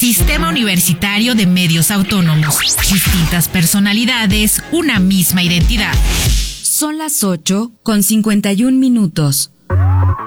Sistema Universitario de Medios Autónomos. Distintas personalidades, una misma identidad. Son las 8:51.